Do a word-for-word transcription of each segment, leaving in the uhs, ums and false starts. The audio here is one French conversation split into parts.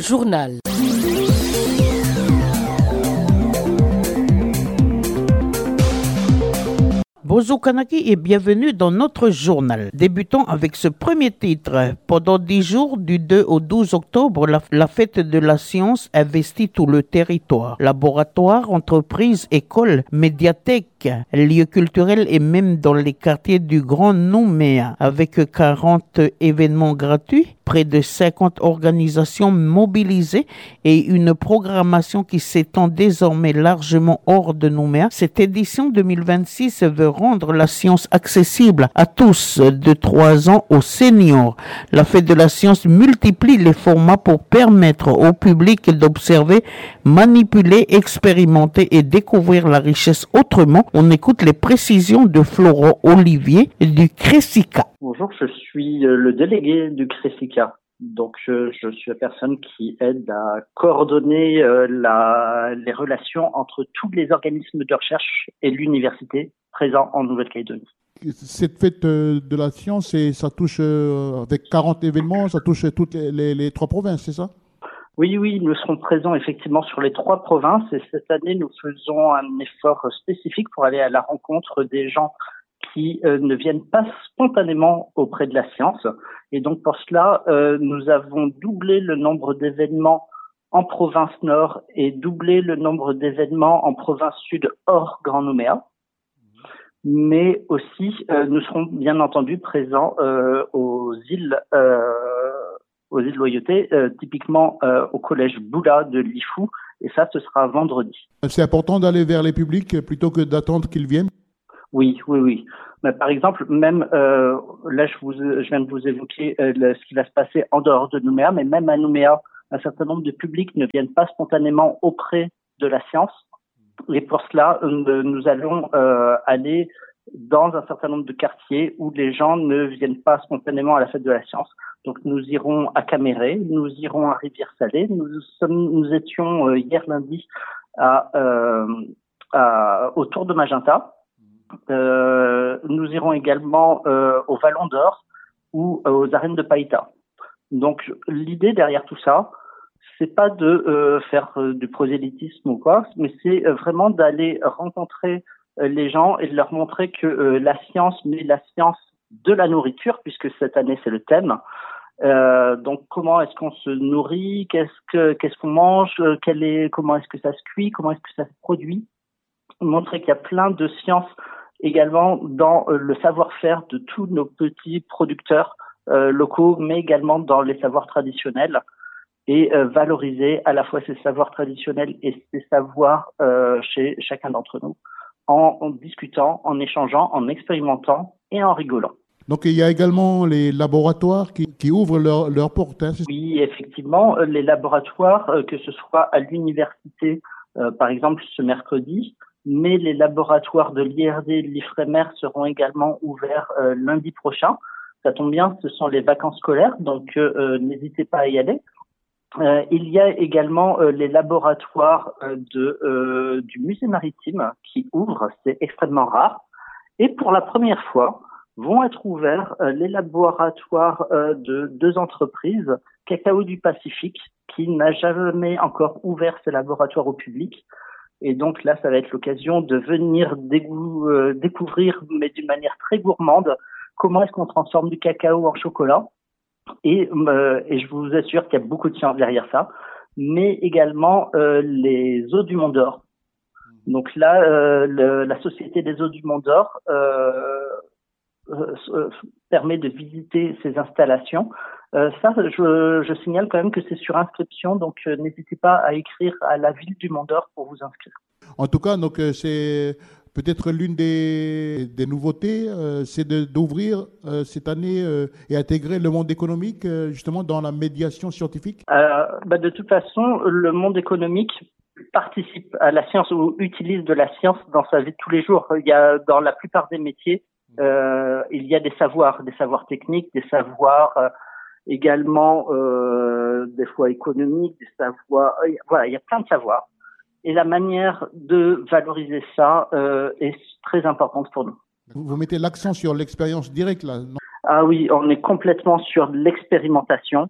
journal. Bonjour Kanaki et bienvenue dans notre journal. Débutons avec ce premier titre. Pendant dix jours, du deux au douze octobre, la, la fête de la science investit tout le territoire. Laboratoires, entreprises, écoles, médiathèques, lieux culturels et même dans les quartiers du Grand Nouméa. Avec quarante événements gratuits, près de cinquante organisations mobilisées et une programmation qui s'étend désormais largement hors de Nouméa, cette édition deux mille vingt-six veut rendre la science accessible à tous, de trois ans aux seniors. La fête de la science multiplie les formats pour permettre au public d'observer, manipuler, expérimenter et découvrir la richesse autrement. On écoute les précisions de Florent Olivier du Cressica. Bonjour, je suis le délégué du Cressica. Donc, je, je suis la personne qui aide à coordonner euh, la, les relations entre tous les organismes de recherche et l'université présents en Nouvelle-Calédonie. Cette fête de la science, et ça touche, euh, avec quarante événements, ça touche toutes les, les, les trois provinces, c'est ça? Oui, oui, nous serons présents effectivement sur les trois provinces et cette année, nous faisons un effort spécifique pour aller à la rencontre des gens qui euh, ne viennent pas spontanément auprès de la science. Et donc pour cela, euh, nous avons doublé le nombre d'événements en province nord et doublé le nombre d'événements en province sud hors Grand Nouméa. Mais aussi, euh, nous serons bien entendu présents euh, aux îles euh, aux îles Loyauté, euh, typiquement euh, au collège Boula de Lifou, et ça, ce sera vendredi. C'est important d'aller vers les publics plutôt que d'attendre qu'ils viennent? Oui, oui, oui. Mais par exemple, même euh, là, je, vous, je viens de vous évoquer euh, le, ce qui va se passer en dehors de Nouméa, mais même à Nouméa, un certain nombre de publics ne viennent pas spontanément auprès de la science. Et pour cela, euh, nous allons euh, aller dans un certain nombre de quartiers où les gens ne viennent pas spontanément à la fête de la science. Donc, nous irons à Caméré, nous irons à Rivière-Salée. Nous, sommes, nous étions euh, hier lundi à, euh, à, autour de Magenta. Euh, nous irons également euh, au Vallon d'Or ou euh, aux arènes de Païta. Donc, l'idée derrière tout ça, c'est pas de euh, faire euh, du prosélytisme ou quoi, mais c'est euh, vraiment d'aller rencontrer euh, les gens et de leur montrer que euh, la science, mais la science de la nourriture, puisque cette année c'est le thème. Euh, donc, comment est-ce qu'on se nourrit, qu'est-ce que qu'est-ce qu'on mange, euh, quel est, comment est-ce que ça se cuit, comment est-ce que ça se produit. Montrer qu'il y a plein de sciences également dans euh, le savoir-faire de tous nos petits producteurs euh, locaux, mais également dans les savoirs traditionnels, et euh, valoriser à la fois ces savoirs traditionnels et ces savoirs euh, chez chacun d'entre nous, en, en discutant, en échangeant, en expérimentant et en rigolant. Donc il y a également les laboratoires qui, qui ouvrent leurs leur portes. Hein, oui, effectivement, les laboratoires, euh, que ce soit à l'université, euh, par exemple ce mercredi, mais les laboratoires de l'I R D et de l'Ifremer seront également ouverts euh, lundi prochain. Ça tombe bien, ce sont les vacances scolaires, donc euh, n'hésitez pas à y aller. Euh, il y a également euh, les laboratoires euh, de, euh, du musée maritime qui ouvrent, c'est extrêmement rare. Et pour la première fois, vont être ouverts euh, les laboratoires euh, de deux entreprises, Cacao du Pacifique, qui n'a jamais encore ouvert ses laboratoires au public. Et donc là, ça va être l'occasion de venir dégou- euh, découvrir, mais d'une manière très gourmande, comment est-ce qu'on transforme du cacao en chocolat. Et, euh, et je vous assure qu'il y a beaucoup de science derrière ça, mais également euh, les eaux du Mont d'Or. Donc là, euh, le, la Société des eaux du Mont d'Or euh, euh, permet de visiter ces installations. Euh, ça, je, je signale quand même que c'est sur inscription, donc euh, n'hésitez pas à écrire à la ville du Mont d'Or pour vous inscrire. En tout cas, donc euh, c'est peut-être l'une des, des nouveautés, euh, c'est de, d'ouvrir euh, cette année euh, et intégrer le monde économique euh, justement dans la médiation scientifique. Euh, bah de toute façon, le monde économique participe à la science ou utilise de la science dans sa vie de tous les jours. Il y a dans la plupart des métiers, euh, il y a des savoirs, des savoirs techniques, des savoirs euh, également euh, des fois économiques, des savoirs. Euh, voilà, il y a plein de savoirs. Et la manière de valoriser ça euh, est très importante pour nous. Vous mettez l'accent sur l'expérience directe là, non? Ah oui, on est complètement sur l'expérimentation.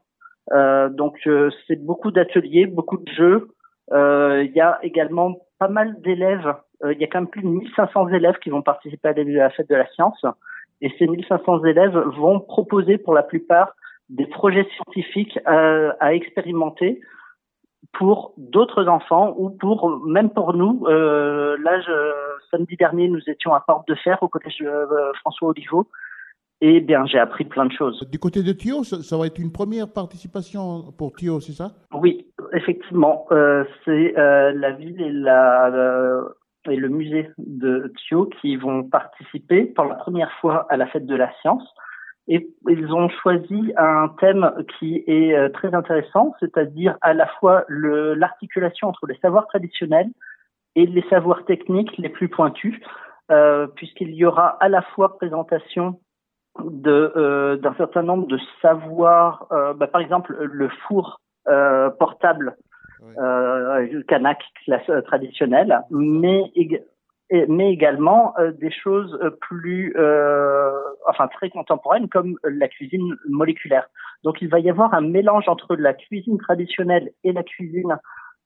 Euh, donc euh, c'est beaucoup d'ateliers, beaucoup de jeux. Euh, Il y a également pas mal d'élèves. Euh, Il y a quand même plus de mille cinq cents élèves qui vont participer à la fête de la science. Et ces mille cinq cents élèves vont proposer pour la plupart des projets scientifiques à, à expérimenter pour d'autres enfants ou pour même pour nous. Euh, là, je, samedi dernier, nous étions à Porte de Fer au collège euh, François Oliveau. Et bien, j'ai appris plein de choses. Du côté de Thio, ça, ça va être une première participation pour Thio, c'est ça? Oui, effectivement. Euh, c'est euh, la ville et, la, euh, et le musée de Thio qui vont participer pour la première fois à la fête de la science. Et ils ont choisi un thème qui est euh, très intéressant, c'est-à-dire à la fois le, l'articulation entre les savoirs traditionnels et les savoirs techniques les plus pointus, euh, puisqu'il y aura à la fois présentation de euh, d'un certain nombre de savoirs, euh, bah, par exemple le four euh, portable, oui. euh, Canac classe euh, traditionnel, mais ég- mais également euh, des choses plus euh, enfin très contemporaines comme la cuisine moléculaire. Donc il va y avoir un mélange entre la cuisine traditionnelle et la cuisine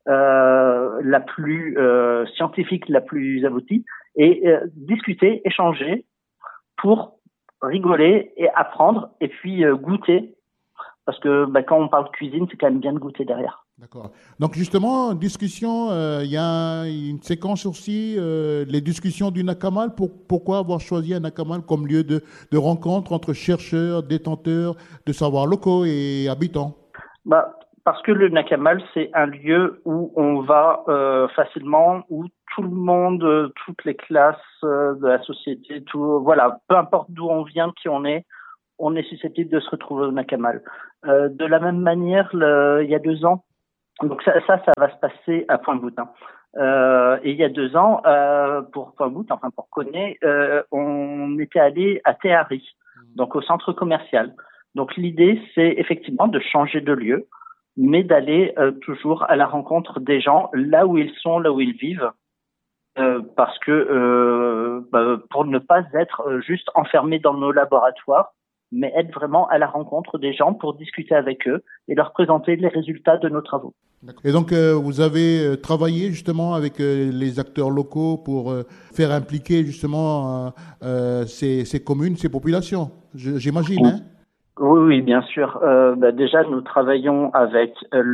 euh, la plus euh, scientifique, la plus aboutie, et euh, discuter, échanger pour rigoler et apprendre et puis euh, goûter, parce que bah, quand on parle de cuisine, c'est quand même bien de goûter derrière. D'accord. Donc justement, discussion, il euh, y a une séquence aussi, euh, les discussions du Nakamal. Pour, pourquoi avoir choisi un Nakamal comme lieu de, de rencontre entre chercheurs, détenteurs de savoirs locaux et habitants? Bah, parce que le Nakamal, c'est un lieu où on va euh, facilement, où tout le monde, euh, toutes les classes euh, de la société, tout, voilà, peu importe d'où on vient, qui on est, on est susceptible de se retrouver au Nakamal. Euh, de la même manière, le, il y a deux ans, donc ça, ça, ça va se passer à Pointe-Boutin. Euh, et il y a deux ans, euh, pour Pointe-Boutin, enfin pour Coné, euh, on était allé à Théari, donc au centre commercial. Donc l'idée, c'est effectivement de changer de lieu, mais d'aller euh, toujours à la rencontre des gens là où ils sont, là où ils vivent, euh, parce que euh, bah, pour ne pas être juste enfermés dans nos laboratoires, mais être vraiment à la rencontre des gens pour discuter avec eux et leur présenter les résultats de nos travaux. Et donc, euh, vous avez travaillé justement avec euh, les acteurs locaux pour euh, faire impliquer justement euh, euh, ces, ces communes, ces populations, je, j'imagine, hein? Oui, oui, bien sûr. Euh, bah déjà, nous travaillons avec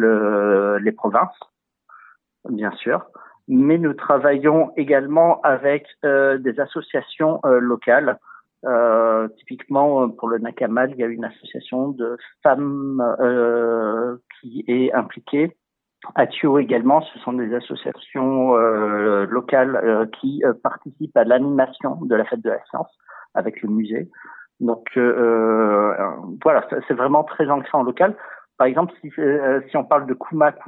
le, les provinces, bien sûr, mais nous travaillons également avec euh, des associations euh, locales. Euh, typiquement, pour le Nakamal, il y a une association de femmes euh, qui est impliquée. À Thio également, ce sont des associations euh, locales euh, qui euh, participent à l'animation de la fête de la science avec le musée. Donc euh, voilà, c'est vraiment très ancré en local. Par exemple, si, euh, si on parle de Koumak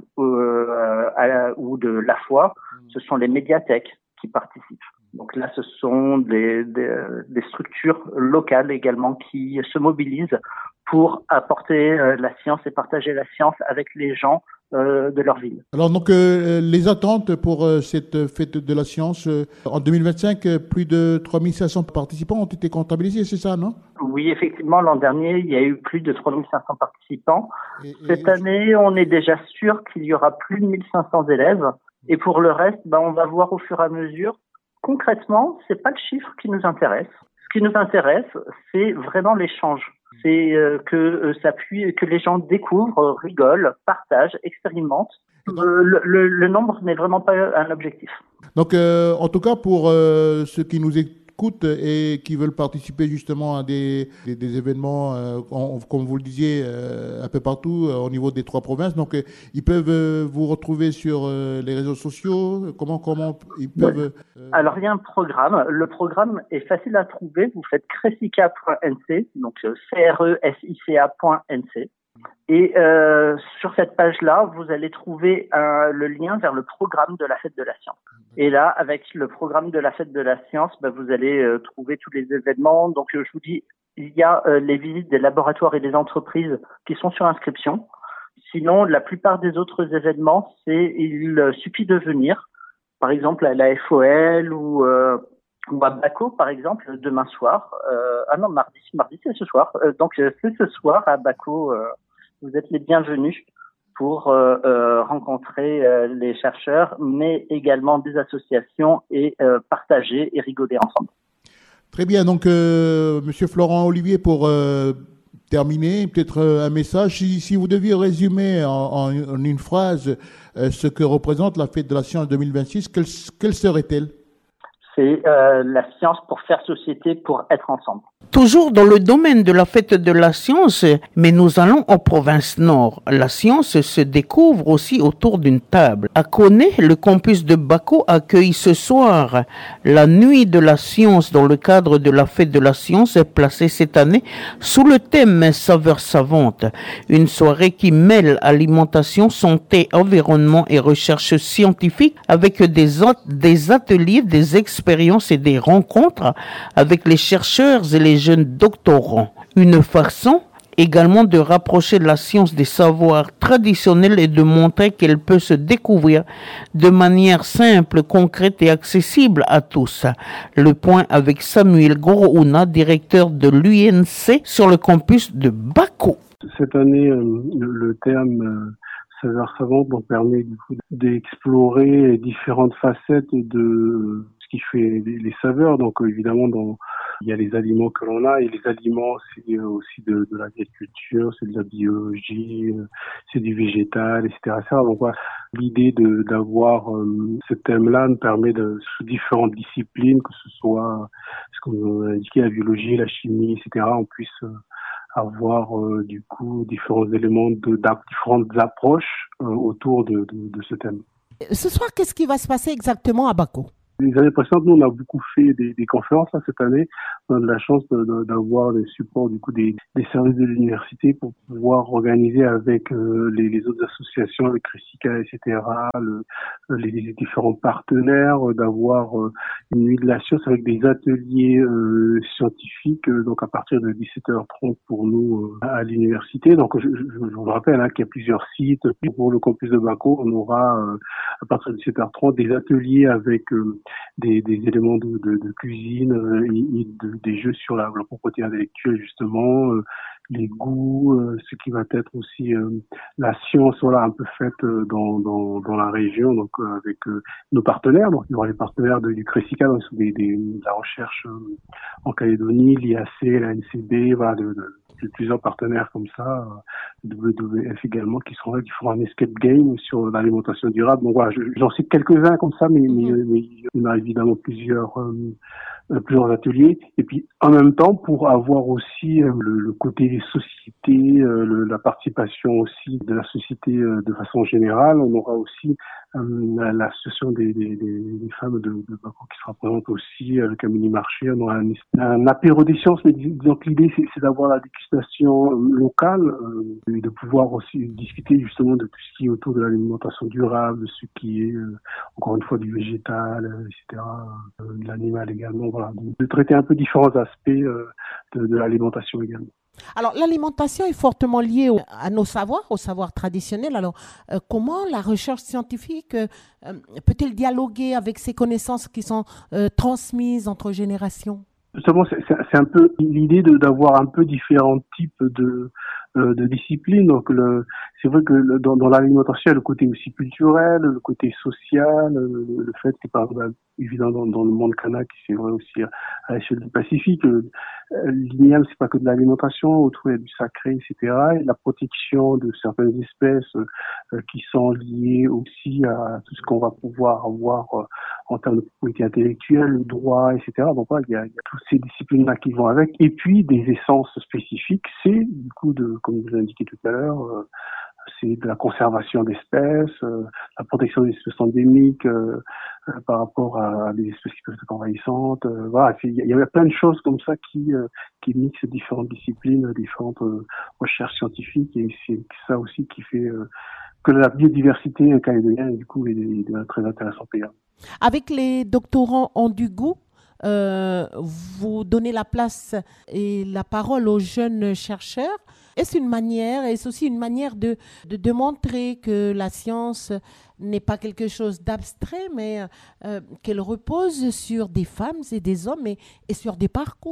euh, à, ou de La Foi, ce sont les médiathèques qui participent. Donc là, ce sont des, des, des structures locales également qui se mobilisent pour apporter euh, la science et partager la science avec les gens euh, de leur ville. Alors donc euh, les attentes pour euh, cette fête de la science, euh, en deux mille vingt-cinq, euh, plus de trois mille cinq cents participants ont été comptabilisés, c'est ça, non? Oui, effectivement, l'an dernier, il y a eu plus de trois mille cinq cents participants. Et, et... Cette année, on est déjà sûr qu'il y aura plus de mille cinq cents élèves. Et pour le reste, ben, on va voir au fur et à mesure. Concrètement, c'est pas le chiffre qui nous intéresse. Ce qui nous intéresse, c'est vraiment l'échange. C'est euh, que euh, ça puisse, que les gens découvrent, euh, rigolent, partagent, expérimentent. Donc, euh, le, le, le nombre n'est vraiment pas un objectif. Donc, euh, en tout cas, pour euh, ceux qui nous écoutent et qui veulent participer justement à des, des, des événements, euh, en, comme vous le disiez, euh, un peu partout euh, au niveau des trois provinces, donc euh, ils peuvent euh, vous retrouver sur euh, les réseaux sociaux. Comment, comment ils peuvent euh... Alors, il y a un programme. Le programme est facile à trouver. Vous faites cresica point n c, donc C R E S I C A point N C. Et euh, sur cette page-là, vous allez trouver euh, le lien vers le programme de la fête de la science. Et là, avec le programme de la fête de la science, bah, vous allez euh, trouver tous les événements. Donc, euh, je vous dis, il y a euh, les visites des laboratoires et des entreprises qui sont sur inscription. Sinon, la plupart des autres événements, c'est il euh, suffit de venir. Par exemple, à la F O L ou, euh, ou à Baco, par exemple, demain soir. Euh, ah non, mardi, mardi c'est ce soir. Euh, donc, c'est ce soir à Baco. Euh, vous êtes les bienvenus pour euh, euh, rencontrer euh, les chercheurs, mais également des associations et euh, partager et rigoler ensemble. Très bien, donc euh, Monsieur Florent Olivier, pour euh, terminer, peut-être euh, un message, si, si vous deviez résumer en, en, en une phrase euh, ce que représente la Fête de la Science deux mille vingt-six, quelle, quelle serait-elle ? C'est euh, la science pour faire société, pour être ensemble. Toujours dans le domaine de la fête de la science, mais nous allons en province nord. La science se découvre aussi autour d'une table. À Koné, le campus de Bako accueille ce soir la nuit de la science dans le cadre de la fête de la science placée cette année sous le thème saveurs savantes. Une soirée qui mêle alimentation, santé, environnement et recherche scientifique avec des, des ateliers, des expériences et des rencontres avec les chercheurs et les jeunes doctorants. Une façon également de rapprocher la science des savoirs traditionnels et de montrer qu'elle peut se découvrir de manière simple, concrète et accessible à tous. Le point avec Samuel Gorouna, directeur de l'U N C sur le campus de Bako. Cette année, le, le terme euh, saveurs savantes nous permet du coup d'explorer différentes facettes de ce qui fait les, les saveurs. Donc évidemment, dans il y a les aliments que l'on a, et les aliments, c'est aussi de, de l'agriculture, c'est de la biologie, c'est du végétal, et cetera et cetera. Donc voilà, l'idée de d'avoir euh, ce thème-là nous permet de, sous différentes disciplines, que ce soit ce qu'on a indiqué, la biologie, la chimie, et cetera, on puisse euh, avoir euh, du coup différents éléments de, de différentes approches euh, autour de, de, de ce thème. Ce soir, qu'est-ce qui va se passer exactement à Bako ? Les années précédentes, nous, on a beaucoup fait des, des conférences. Là, cette année, on a de la chance de, de, d'avoir les supports du coup des, des services de l'université pour pouvoir organiser avec euh, les, les autres associations, avec Cressica, et cetera, le, les, les différents partenaires, euh, d'avoir euh, une nuit de la science avec des ateliers euh, scientifiques, euh, donc à partir de dix-sept heures trente pour nous euh, à l'université. Donc, je, je, je vous rappelle hein, qu'il y a plusieurs sites. Pour le campus de Bako, on aura euh, à partir de dix-sept heures trente des ateliers avec euh, Des, des éléments de, de, de cuisine euh, et, et de, des jeux sur la, la propriété intellectuelle justement, euh, les goûts, euh, ce qui va être aussi euh, la science voilà un peu faite euh, dans, dans dans la région, donc euh, avec euh, nos partenaires. Donc il y aura les partenaires de, du Cressica, donc des, des de la recherche euh, en Calédonie, l'I A C, la N C B, voilà de, de de plusieurs partenaires comme ça, W W F également, qui seront là, qui feront un escape game sur l'alimentation durable. Donc voilà, j'en cite quelques-uns comme ça, mais, mais, mais il y en a évidemment plusieurs, euh, plusieurs ateliers. Et puis en même temps, pour avoir aussi euh, le, le côté société, euh, le, la participation aussi de la société euh, de façon générale, on aura aussi euh, l'association des, des, des, des femmes de, de Bako qui sera présente aussi avec un mini-marché. On aura un, un apéro des sciences, mais disons que l'idée c'est, c'est d'avoir la dégustation locale euh, et de pouvoir aussi discuter justement de tout ce qui est autour de l'alimentation durable, de ce qui est euh, encore une fois du végétal, euh, et cetera, euh, de l'animal également. Voilà, de, de traiter un peu différents aspects euh, de, de l'alimentation également. Alors, l'alimentation est fortement liée au, à nos savoirs, aux savoirs traditionnels. Alors, euh, comment la recherche scientifique euh, peut-elle dialoguer avec ces connaissances qui sont euh, transmises entre générations ? Justement, c'est, c'est un peu l'idée de, d'avoir un peu différents types de, euh, de disciplines. Donc, le, c'est vrai que le, dans, dans l'alimentation, il y a le côté aussi culturel, le côté social, le, le fait que, par exemple, évidemment, dans, dans le monde kanak, c'est vrai aussi à, à l'échelle du Pacifique, euh, l'I N I A M, c'est pas que de l'alimentation, autour il y a du sacré, et cetera. Et la protection de certaines espèces euh, qui sont liées aussi à tout ce qu'on va pouvoir avoir euh, en termes de propriété intellectuelle, le droit, et cetera. Donc voilà, il y a, il y a toutes ces disciplines-là qui vont avec. Et puis des essences spécifiques, c'est du coup de, comme vous l'indiquez tout à l'heure, euh, c'est de la conservation d'espèces, euh, la protection des espèces endémiques euh, euh, par rapport à, à des espèces qui peuvent être envahissantes. Euh, voilà, il y, y a plein de choses comme ça qui euh, qui mixent différentes disciplines, différentes euh, recherches scientifiques, et c'est ça aussi qui fait euh, que la biodiversité calédonienne du coup est, est très intéressante. Avec les doctorants en du goût, euh, vous donnez la place et la parole aux jeunes chercheurs. Est-ce une manière, est-ce aussi une manière de, de, de montrer que la science n'est pas quelque chose d'abstrait, mais euh, qu'elle repose sur des femmes et des hommes et, et sur des parcours?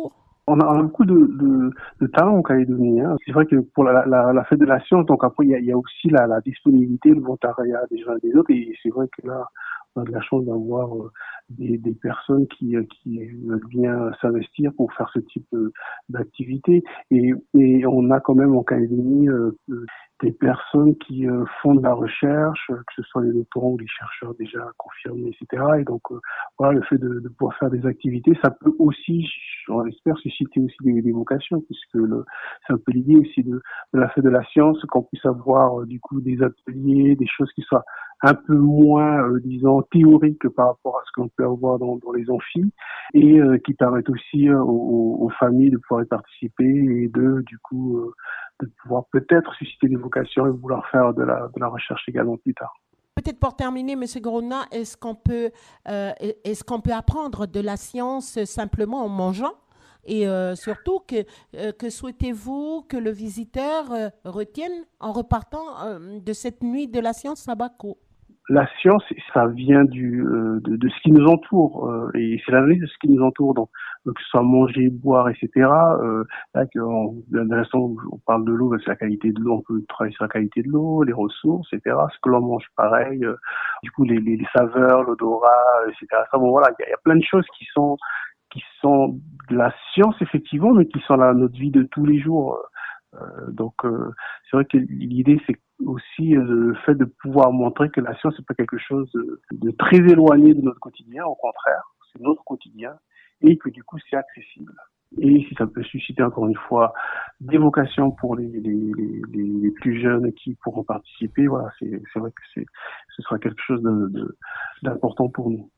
On a, on a beaucoup de, de, de talents en Calédonie. Hein. C'est vrai que pour la, la, la fête de la science, donc après il y a, il y a aussi la, la disponibilité, le volontariat des uns et des autres. Et c'est vrai que là, on a de la chance d'avoir euh, des, des personnes qui, qui veulent bien s'investir pour faire ce type euh, d'activité. Et, et on a quand même en Calédonie euh, des personnes qui euh, font de la recherche, que ce soit les doctorants ou les chercheurs déjà confirmés, et cetera. Et donc euh, voilà, le fait de, de pouvoir faire des activités, ça peut aussi, on espère, susciter aussi des, des vocations, puisque le, c'est un peu l'idée aussi de, de la fête de la science, qu'on puisse avoir euh, du coup des ateliers, des choses qui soient un peu moins, euh, disons, théoriques par rapport à ce qu'on peut avoir dans, dans les amphis, et euh, qui permettent aussi euh, aux, aux familles de pouvoir y participer et de, du coup, euh, de pouvoir peut-être susciter des vocations et vouloir faire de la, de la recherche également plus tard. Peut-être pour terminer, M. Grona, est-ce qu'on peut, euh, est-ce qu'on peut apprendre de la science simplement en mangeant? Et euh, surtout, que, euh, que souhaitez-vous que le visiteur euh, retienne en repartant euh, de cette nuit de la science à Bako? La science, ça vient du euh, de, de ce qui nous entoure, euh, et c'est l'analyse de ce qui nous entoure, donc que ce soit manger, boire, et cetera. Euh, là, on, de l'instant où on parle de l'eau, c'est la qualité de l'eau, on peut travailler sur la qualité de l'eau, les ressources, et cetera. Ce que l'on mange, pareil. Euh, du coup, les, les, les saveurs, l'odorat, et cetera. Ça, bon, voilà, il y, y a plein de choses qui sont qui sont de la science effectivement, mais qui sont dans notre vie de tous les jours. Euh, donc, euh, c'est vrai que l'idée, c'est aussi euh, le fait de pouvoir montrer que la science n'est pas quelque chose de, de très éloigné de notre quotidien, au contraire, c'est notre quotidien, et que du coup, c'est accessible. Et si ça peut susciter encore une fois des vocations pour les, les, les, les plus jeunes qui pourront participer, voilà, c'est, c'est vrai que c'est, ce sera quelque chose de, de, d'important pour nous.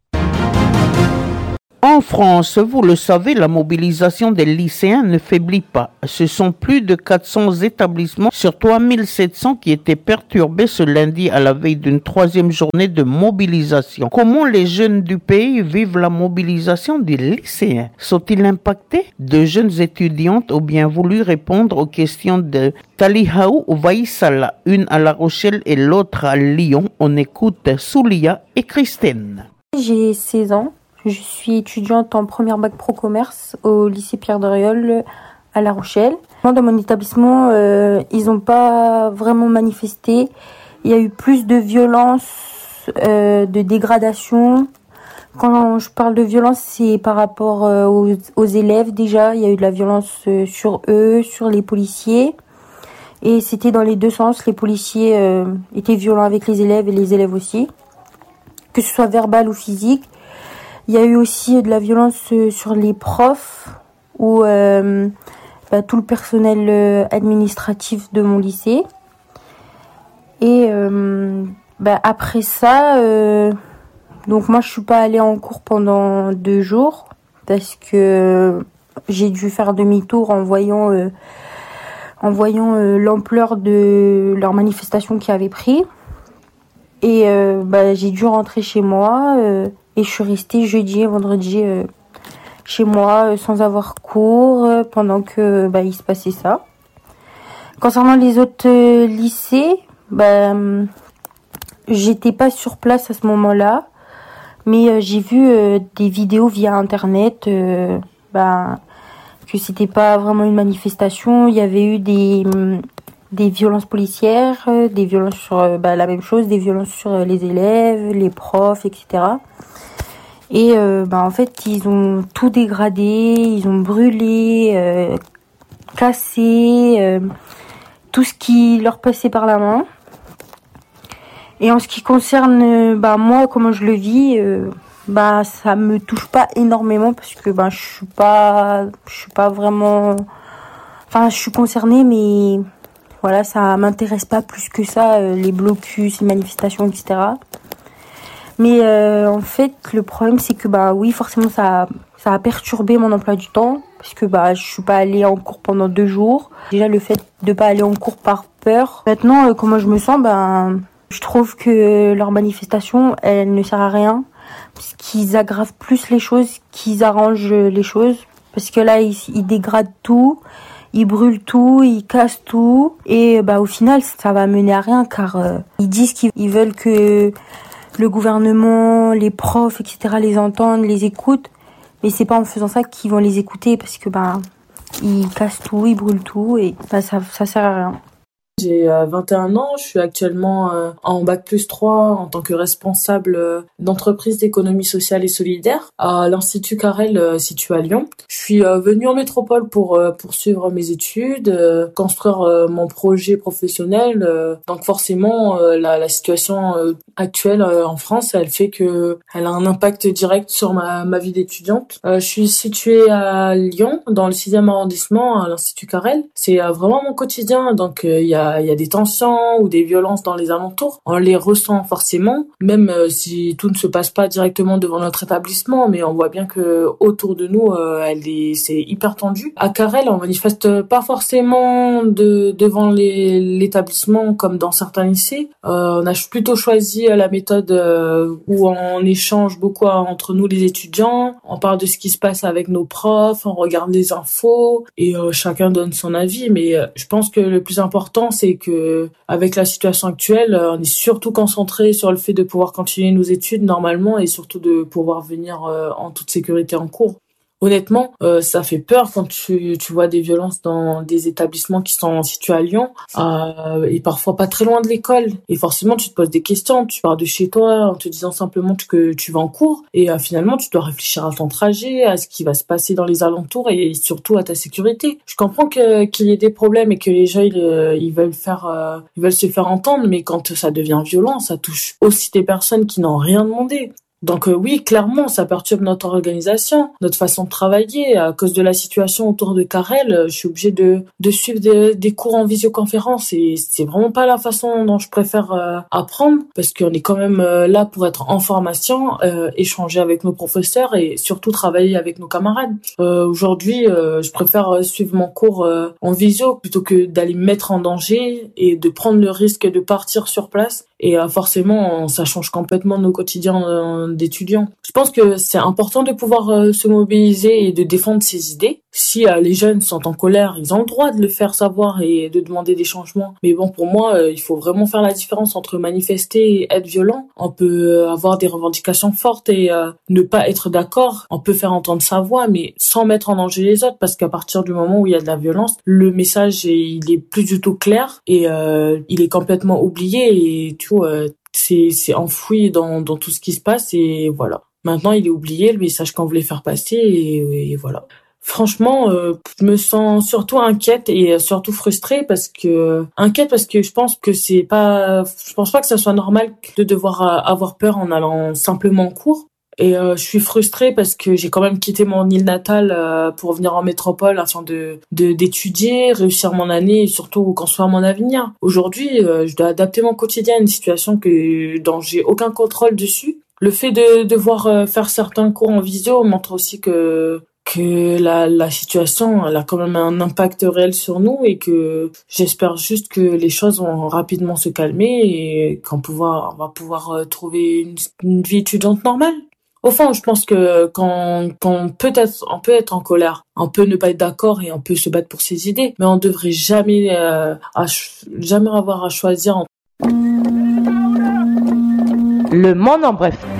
En France, vous le savez, la mobilisation des lycéens ne faiblit pas. Ce sont plus de quatre cents établissements sur trois mille sept cents qui étaient perturbés ce lundi à la veille d'une troisième journée de mobilisation. Comment les jeunes du pays vivent la mobilisation des lycéens? Sont-ils impactés? De jeunes étudiantes ont bien voulu répondre aux questions de Talihaou Vaïsala, une à La Rochelle et l'autre à Lyon. On écoute Soulia et Christine. J'ai seize ans. Je suis étudiante en première bac pro commerce au lycée Pierre Doriol à La Rochelle. Dans mon établissement, euh, ils n'ont pas vraiment manifesté. Il y a eu plus de violence, euh, de dégradation. Quand je parle de violence, c'est par rapport euh, aux, aux élèves déjà. Il y a eu de la violence euh, sur eux, sur les policiers. Et c'était dans les deux sens. Les policiers euh, étaient violents avec les élèves et les élèves aussi. Que ce soit verbal ou physique. Il y a eu aussi de la violence sur les profs ou euh, bah, tout le personnel euh, administratif de mon lycée. Et euh, bah, après ça, euh, donc moi je suis pas allée en cours pendant deux jours parce que j'ai dû faire demi-tour en voyant, euh, en voyant euh, l'ampleur de leur manifestation qui avait pris. Et euh, bah, j'ai dû rentrer chez moi. Euh, Et je suis restée jeudi et vendredi euh, chez moi euh, sans avoir cours euh, pendant que bah, il se passait ça. Concernant les autres euh, lycées, bah, euh, j'étais pas sur place à ce moment-là, mais euh, j'ai vu euh, des vidéos via internet euh, bah, que c'était pas vraiment une manifestation. Il y avait eu des des violences policières, euh, des violences sur euh, bah, la même chose, des violences sur euh, les élèves, les profs, et cetera. Et euh, bah, en fait, ils ont tout dégradé, ils ont brûlé, euh, cassé, euh, tout ce qui leur passait par la main. Et en ce qui concerne bah, moi, comment je le vis, euh, bah ça me touche pas énormément parce que bah je suis pas, je suis pas vraiment, enfin je suis concernée, mais voilà, ça m'intéresse pas plus que ça, euh, les blocus, les manifestations, et cetera. Mais euh, en fait, le problème, c'est que bah oui, forcément, ça, ça a perturbé mon emploi du temps parce que bah je suis pas allée en cours pendant deux jours. Déjà, le fait de pas aller en cours par peur. Maintenant, euh, comment je me sens, bah je trouve que leur manifestation, elle ne sert à rien parce qu'ils aggravent plus les choses, qu'ils arrangent les choses. Parce que là, ils, ils dégradent tout, ils brûlent tout, ils cassent tout, et bah au final, ça va mener à rien car euh, ils disent qu'ils veulent que le gouvernement, les profs, et cetera les entendent, les écoutent. Mais c'est pas en faisant ça qu'ils vont les écouter parce que bah ils cassent tout, ils brûlent tout et bah, ça ça sert à rien. J'ai vingt et un ans, je suis actuellement en bac plus trois en tant que responsable d'entreprise d'économie sociale et solidaire à l'Institut Carrel situé à Lyon. Je suis venue en métropole pour poursuivre mes études, construire mon projet professionnel. Donc forcément, la, la situation actuelle en France, elle fait que elle a un impact direct sur ma, ma vie d'étudiante. Je suis située à Lyon, dans le sixième arrondissement, à l'Institut Carrel. C'est vraiment mon quotidien, donc il y a il y a des tensions ou des violences dans les alentours. On les ressent forcément, même si tout ne se passe pas directement devant notre établissement, mais on voit bien que autour de nous, euh, elle est, c'est hyper tendu. À Carrel, on manifeste pas forcément de, devant les, l'établissement comme dans certains lycées. Euh, on a plutôt choisi la méthode euh, où on échange beaucoup entre nous les étudiants, on parle de ce qui se passe avec nos profs, on regarde les infos et euh, chacun donne son avis. Mais euh, je pense que le plus important, c'est que avec la situation actuelle, on est surtout concentré sur le fait de pouvoir continuer nos études normalement et surtout de pouvoir venir euh, en toute sécurité en cours. Honnêtement, euh, ça fait peur quand tu, tu vois des violences dans des établissements qui sont situés à Lyon euh, et parfois pas très loin de l'école. Et forcément, tu te poses des questions, tu pars de chez toi en te disant simplement que tu vas en cours et euh, finalement, tu dois réfléchir à ton trajet, à ce qui va se passer dans les alentours et surtout à ta sécurité. Je comprends que qu'il y ait des problèmes et que les gens ils, ils veulent faire, euh, ils veulent se faire entendre, mais quand ça devient violent, ça touche aussi des personnes qui n'ont rien demandé. Donc euh, oui, clairement, ça perturbe notre organisation, notre façon de travailler. À cause de la situation autour de Carrel, euh, je suis obligée de, de suivre des, des cours en visioconférence et c'est vraiment pas la façon dont je préfère euh, apprendre parce qu'on est quand même euh, là pour être en formation, euh, échanger avec nos professeurs et surtout travailler avec nos camarades. Euh, aujourd'hui, euh, je préfère suivre mon cours euh, en visio plutôt que d'aller me mettre en danger et de prendre le risque de partir sur place. Et euh, forcément, ça change complètement nos quotidiens euh, d'étudiants. Je pense que c'est important de pouvoir euh, se mobiliser et de défendre ses idées. Si euh, les jeunes sont en colère, ils ont le droit de le faire savoir et de demander des changements. Mais bon, pour moi, euh, il faut vraiment faire la différence entre manifester et être violent. On peut avoir des revendications fortes et euh, ne pas être d'accord. On peut faire entendre sa voix, mais sans mettre en danger les autres, parce qu'à partir du moment où il y a de la violence, le message est, il est plus du tout clair et euh, il est complètement oublié et tu vois, euh, c'est c'est enfoui dans dans tout ce qui se passe et voilà. Maintenant, il est oublié le message qu'on voulait faire passer et, et voilà. Franchement, euh, je me sens surtout inquiète et surtout frustrée parce que inquiète parce que je pense que c'est pas, je pense pas que ça soit normal de devoir avoir peur en allant simplement en cours. Et euh, je suis frustrée parce que j'ai quand même quitté mon île natale euh, pour venir en métropole afin de, de d'étudier, réussir mon année et surtout construire mon avenir. Aujourd'hui, euh, je dois adapter mon quotidien à une situation que dont j'ai aucun contrôle dessus. Le fait de devoir euh, faire certains cours en visio montre aussi que que la, la situation elle a quand même un impact réel sur nous et que j'espère juste que les choses vont rapidement se calmer et qu'on pouvoir, on va pouvoir trouver une, une vie étudiante normale. Au fond, je pense que quand, quand peut-être, on peut être en colère, on peut ne pas être d'accord et on peut se battre pour ses idées, mais on devrait jamais, euh, à, jamais avoir à choisir. Le monde en bref.